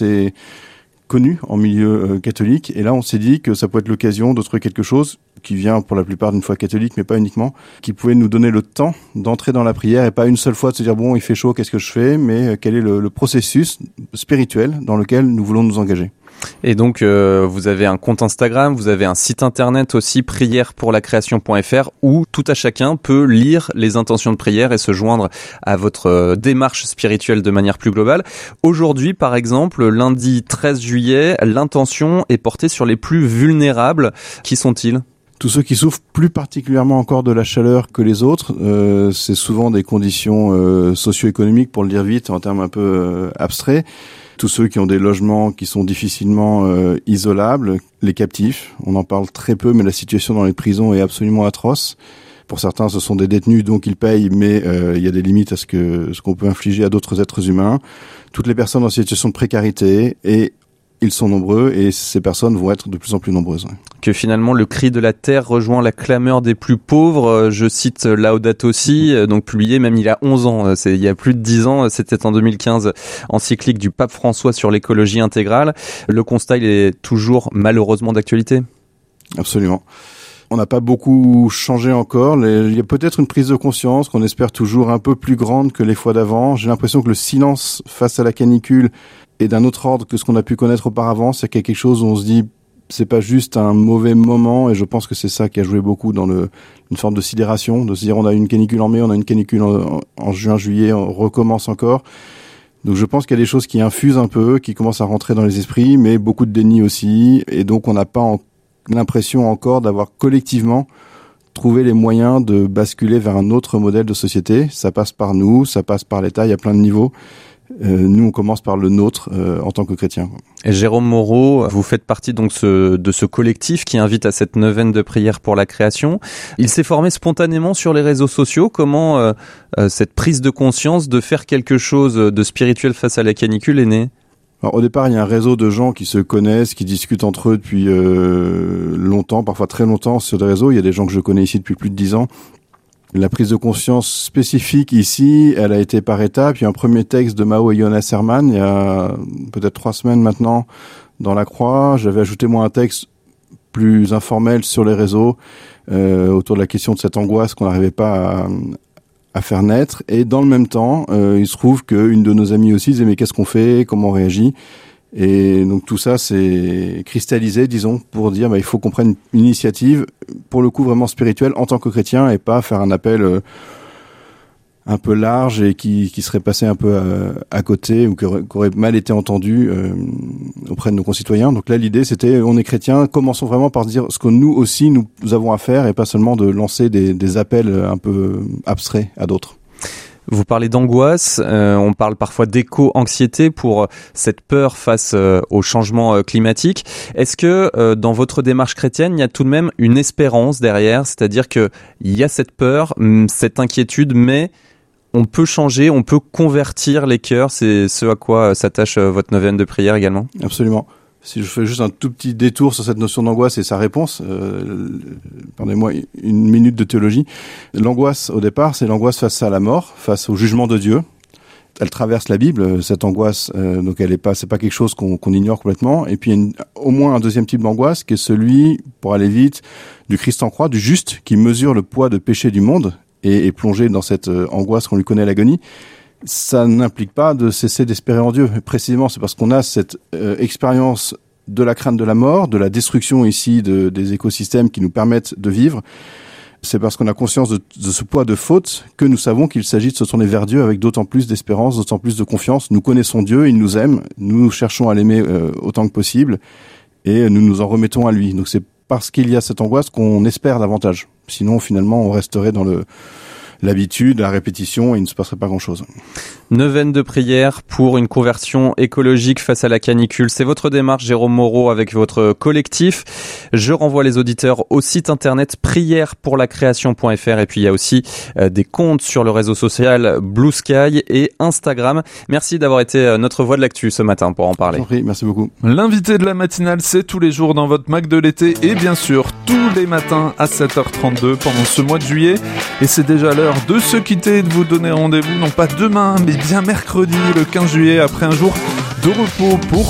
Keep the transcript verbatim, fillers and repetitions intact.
assez connu en milieu euh, catholique. Et là, on s'est dit que ça peut être l'occasion de trouver quelque chose qui vient pour la plupart d'une foi catholique, mais pas uniquement, qui pouvait nous donner le temps d'entrer dans la prière et pas une seule fois de se dire bon, il fait chaud, qu'est-ce que je fais, mais quel est le, le processus spirituel dans lequel nous voulons nous engager. Et donc, euh, vous avez un compte Instagram, vous avez un site internet aussi, prière pour la création point f r, où tout à chacun peut lire les intentions de prière et se joindre à votre euh, démarche spirituelle de manière plus globale. Aujourd'hui, par exemple, lundi treize juillet, l'intention est portée sur les plus vulnérables. Qui sont-ils ? Tous ceux qui souffrent plus particulièrement encore de la chaleur que les autres, euh, c'est souvent des conditions euh, socio-économiques, pour le dire vite, en termes un peu euh, abstraits. Tous ceux qui ont des logements qui sont difficilement euh, isolables, les captifs, on en parle très peu, mais la situation dans les prisons est absolument atroce. Pour certains, ce sont des détenus, donc ils payent, mais euh, il y a des limites à ce que ce qu'on peut infliger à d'autres êtres humains. Toutes les personnes en situation de précarité, et ils sont nombreux, et ces personnes vont être de plus en plus nombreuses. Que finalement le cri de la terre rejoint la clameur des plus pauvres. Je cite Laudato Si, donc publié même il y a onze ans, c'est il y a plus de dix ans, c'était en deux mille quinze, encyclique du pape François sur l'écologie intégrale. Le constat, il est toujours malheureusement d'actualité. Absolument. On n'a pas beaucoup changé encore. Les, il y a peut-être une prise de conscience qu'on espère toujours un peu plus grande que les fois d'avant. J'ai l'impression que le silence face à la canicule est d'un autre ordre que ce qu'on a pu connaître auparavant. C'est quelque chose où on se dit c'est pas juste un mauvais moment, et je pense que c'est ça qui a joué beaucoup dans le, une forme de sidération, de se dire on a une canicule en mai, on a une canicule en, en juin, juillet, on recommence encore. Donc je pense qu'il y a des choses qui infusent un peu, qui commencent à rentrer dans les esprits, mais beaucoup de déni aussi, et donc on n'a pas en, l'impression encore d'avoir collectivement trouvé les moyens de basculer vers un autre modèle de société. Ça passe par nous, ça passe par l'État, il y a plein de niveaux. Euh, nous, on commence par le nôtre euh, en tant que chrétiens. Et Jérôme Moreau, vous faites partie donc ce, de ce collectif qui invite à cette neuvaine de prière pour la création. Il s'est formé spontanément sur les réseaux sociaux. Comment euh, euh, cette prise de conscience de faire quelque chose de spirituel face à la canicule est née ? Alors, au départ, il y a un réseau de gens qui se connaissent, qui discutent entre eux depuis euh, longtemps, parfois très longtemps sur des réseaux. Il y a des gens que je connais ici depuis plus de dix ans. La prise de conscience spécifique ici, elle a été par étapes. Il y a un premier texte de Mao et Jonas Herman, il y a peut-être trois semaines maintenant, dans La Croix. J'avais ajouté moi un texte plus informel sur les réseaux, euh, autour de la question de cette angoisse qu'on n'arrivait pas à, à faire naître. Et dans le même temps, euh, il se trouve qu'une de nos amies aussi disait mais qu'est-ce qu'on fait, comment on réagit ? Et donc tout ça s'est cristallisé, disons, pour dire bah, il faut qu'on prenne une initiative, pour le coup vraiment spirituelle en tant que chrétien, et pas faire un appel euh, un peu large et qui, qui serait passé un peu à, à côté, ou qui aurait, qui aurait mal été entendu euh, auprès de nos concitoyens. Donc là l'idée c'était on est chrétien, commençons vraiment par dire ce que nous aussi nous avons à faire, et pas seulement de lancer des, des appels un peu abstraits à d'autres. Vous parlez d'angoisse, euh, on parle parfois d'éco-anxiété pour cette peur face euh, au changement euh, climatique. Est-ce que euh, dans votre démarche chrétienne, il y a tout de même une espérance derrière ? C'est-à-dire qu'il y a cette peur, cette inquiétude, mais on peut changer, on peut convertir les cœurs. C'est ce à quoi s'attache euh, votre neuvaine de prière également ? Absolument. Si je fais juste un tout petit détour sur cette notion d'angoisse et sa réponse, euh, pardonnez-moi une minute de théologie. L'angoisse, au départ, c'est l'angoisse face à la mort, face au jugement de Dieu. Elle traverse la Bible, cette angoisse, euh, donc elle est pas, c'est pas quelque chose qu'on, qu'on ignore complètement. Et puis il y a une, au moins un deuxième type d'angoisse qui est celui, pour aller vite, du Christ en croix, du juste, qui mesure le poids de péché du monde et est plongé dans cette euh, angoisse qu'on lui connaît à l'agonie. Ça n'implique pas de cesser d'espérer en Dieu. Précisément, c'est parce qu'on a cette euh, expérience de la crainte de la mort, de la destruction ici de, des écosystèmes qui nous permettent de vivre. C'est parce qu'on a conscience de, de ce poids de faute que nous savons qu'il s'agit de se tourner vers Dieu avec d'autant plus d'espérance, d'autant plus de confiance. Nous connaissons Dieu, il nous aime, nous cherchons à l'aimer euh, autant que possible, et nous nous en remettons à lui. Donc c'est parce qu'il y a cette angoisse qu'on espère davantage. Sinon, finalement, on resterait dans le l'habitude, la répétition, et il ne se passerait pas grand-chose. Neuvaine de prière pour une conversion écologique face à la canicule. C'est votre démarche, Jérôme Moreau, avec votre collectif. Je renvoie les auditeurs au site internet prière pour la création point f r, et puis il y a aussi euh, des comptes sur le réseau social Blue Sky et Instagram. Merci d'avoir été notre voix de l'actu ce matin pour en parler. Je vous en prie, merci beaucoup. L'invité de la matinale, c'est tous les jours dans votre Mac de l'été, et bien sûr tous les matins à sept heures trente-deux pendant ce mois de juillet. Et c'est déjà l'heure de se quitter, de vous donner rendez-vous non pas demain mais bien mercredi le quinze juillet, après un jour de repos pour